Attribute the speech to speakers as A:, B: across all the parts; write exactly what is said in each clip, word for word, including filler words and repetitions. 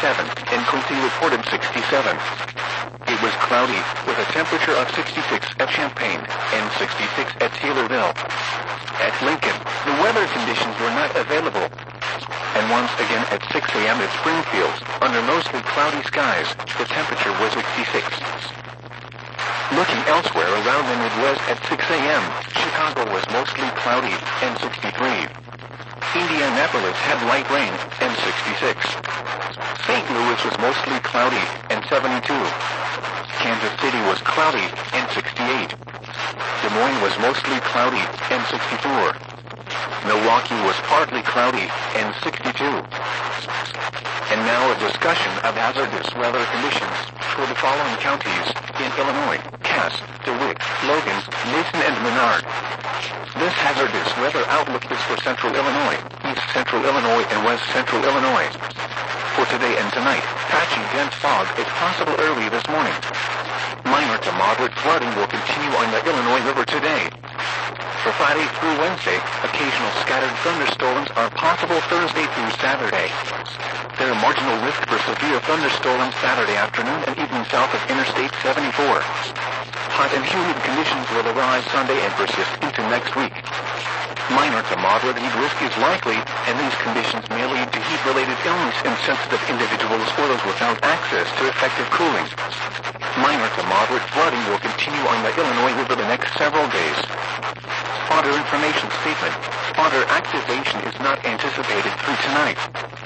A: sixty-seven, and Quincy reported sixty-seven. It was cloudy, with a temperature of sixty-six at Champaign and sixty-six at Taylorville. At Lincoln, the weather conditions were not available. And once again at six a.m. at Springfield, under mostly cloudy skies, the temperature was sixty-six. Looking elsewhere around the Midwest at six a.m., Chicago was mostly cloudy and sixty-three. Indianapolis had light rain and sixty-six. Saint Louis was mostly cloudy and seventy-two. Kansas City was cloudy and sixty-eight. Des Moines was mostly cloudy and sixty-four. Milwaukee was partly cloudy and sixty-two. And now a discussion of hazardous weather conditions for the following counties in Illinois: Cass, DeWitt, Logan, Mason, and Menard. This hazardous weather outlook is for Central Illinois, East Central Illinois, and West Central Illinois. For today and tonight, patchy dense fog is possible early this morning. Minor to moderate flooding will continue on the Illinois River today. For Friday through Wednesday, occasional scattered thunderstorms are possible Thursday through Saturday. There are marginal risk for severe thunderstorms Saturday afternoon and evening south of Interstate seventy-four. Hot and humid conditions will arise Sunday and persist into next week. Minor to moderate heat risk is likely, and these conditions may lead to heat-related illness in sensitive individuals or those without access to effective cooling. Minor to moderate flooding will continue on the Illinois River the next several days. Spotter information statement. Spotter activation is not anticipated through tonight.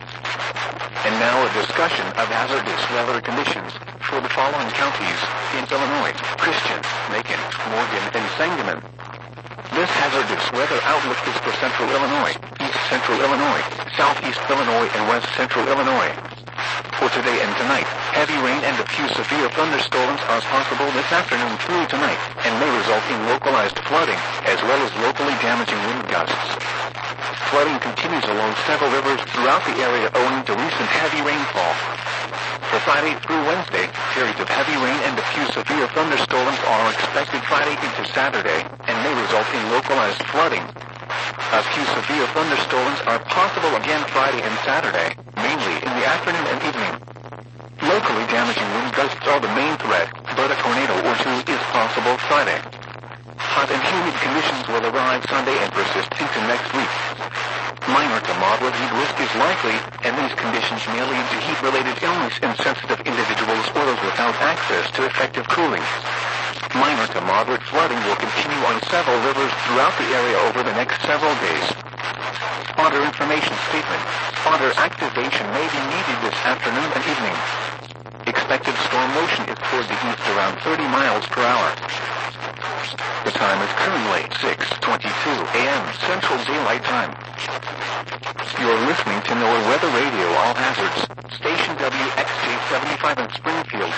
A: And now a discussion of hazardous weather conditions for the following counties in Illinois: Christian, Macon, Morgan, and Sangamon. This hazardous weather outlook is for Central Illinois, East Central Illinois, Southeast Illinois, and West Central Illinois. For today and tonight, heavy rain and a few severe thunderstorms are possible this afternoon through tonight, and may result in localized flooding, as well as locally damaging wind gusts. Flooding continues along several rivers throughout the area owing to recent heavy rainfall. For Friday through Wednesday, periods of heavy rain and a few severe thunderstorms are expected Friday into Saturday, and may result in localized flooding. A few severe thunderstorms are possible again Friday and Saturday, mainly in the afternoon and evening. Locally damaging wind gusts are the main threat, but a tornado or two is possible Friday. Hot and humid conditions will arrive Sunday and persist into next week. Minor to moderate heat risk is likely, and these conditions may lead to heat-related illness in sensitive individuals or those without access to effective cooling. Minor to moderate flooding will continue on several rivers throughout the area over the next several days. Spotter information statement. Spotter activation may be needed this afternoon and evening. Expected storm motion is toward the east around thirty miles per hour. The time is currently six twenty-two a.m. Central Daylight Time. You're listening to NOAA Weather Radio All Hazards, station W X J seventy-five in Springfield.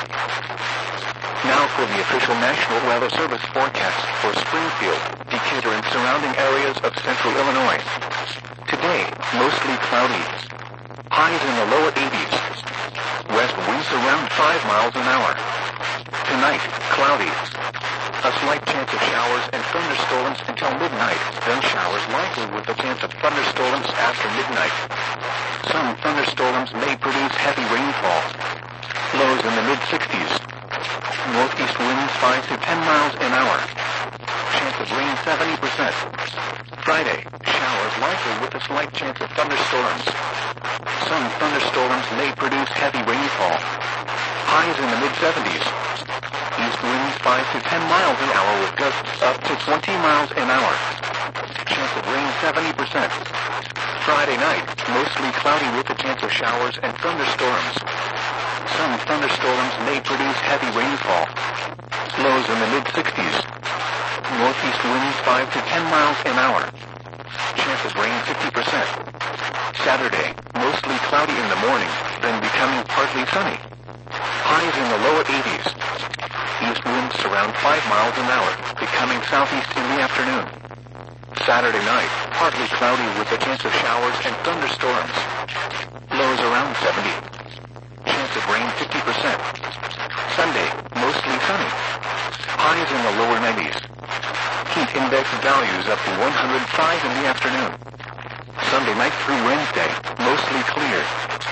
A: Now for the official National Weather Service forecast for Springfield, Decatur, and surrounding areas of Central Illinois. Today, mostly cloudy. Highs in the lower eighties. West winds around five miles an hour. Tonight, cloudy. A slight chance of showers and thunderstorms until midnight, then showers likely with a chance of thunderstorms after midnight. Some thunderstorms may produce heavy rainfall. Lows in the mid-sixties. Northeast winds five to ten miles an hour. Chance of rain seventy percent. Friday, showers likely with a slight chance of thunderstorms. Some thunderstorms may produce heavy rainfall. Highs in the mid-seventies. East winds five to ten miles an hour with gusts up to twenty miles an hour. Chance of rain seventy percent. Friday night, mostly cloudy with a chance of showers and thunderstorms. Some thunderstorms may produce heavy rainfall. Lows in the mid-sixties. Northeast winds five to ten miles an hour. Chance of rain fifty percent. Saturday, mostly cloudy in the morning, then becoming partly sunny. Highs in the lower eighties. East winds around five miles an hour, becoming southeast in the afternoon. Saturday night, partly cloudy with a chance of showers and thunderstorms. Lows around seventy. Chance of rain fifty percent. Sunday, mostly sunny. Highs in the lower nineties. Heat index values up to one hundred five in the afternoon. Sunday night through Wednesday, mostly clear.